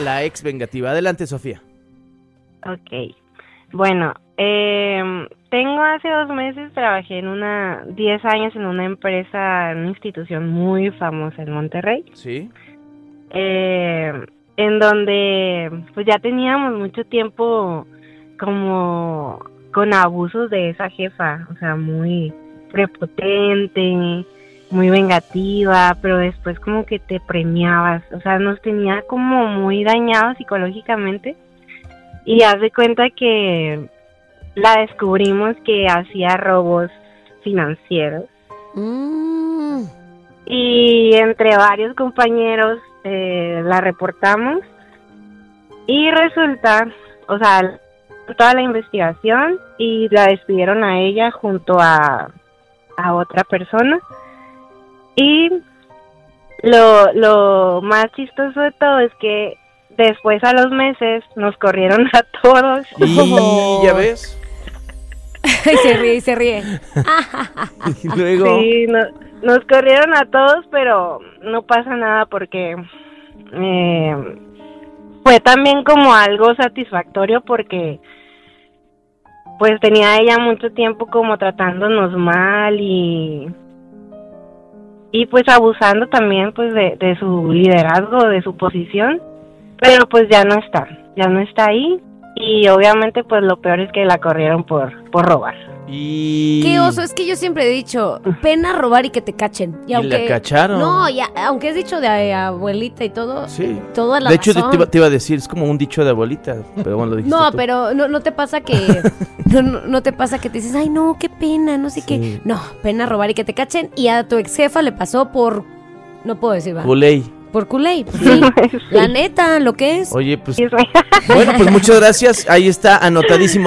la ex vengativa. Adelante, Sofía. Ok. Bueno, hace 2 meses trabajé 10 años en una empresa, en una institución muy famosa en Monterrey. Sí. En donde pues ya teníamos mucho tiempo como con abusos de esa jefa, o sea, muy prepotente, muy vengativa, pero después como que te premiabas, o sea, nos tenía como muy dañados psicológicamente. Y haz de cuenta que la descubrimos que hacía robos financieros. Y entre varios compañeros la reportamos. Y resulta, o sea, toda la investigación y la despidieron a ella junto a otra persona. Y lo más chistoso de todo es que después a los meses nos corrieron a todos. Y ya ves. Y se ríe. Y luego. Sí, nos corrieron a todos, pero no pasa nada porque fue también como algo satisfactorio porque pues tenía ella mucho tiempo como tratándonos mal y pues abusando también pues de su liderazgo, de su posición. Pero pues ya no está ahí y obviamente pues lo peor es que la corrieron por robar. Y... Qué oso, es que yo siempre he dicho, pena robar y que te cachen. Y la cacharon. No, ya, aunque es dicho de abuelita y todo, sí. Toda la de hecho razón. te iba a decir, es como un dicho de abuelita, pero bueno, lo dijiste No, tú. pero no te pasa que no te pasa que te dices, ay no, qué pena, no sé qué. No, pena robar y que te cachen. Y a tu ex jefa le pasó por, no puedo decir, ¿verdad? Culey. Por culé, sí. La neta, lo que es. Oye, pues bueno, pues muchas gracias. Ahí está anotadísimo.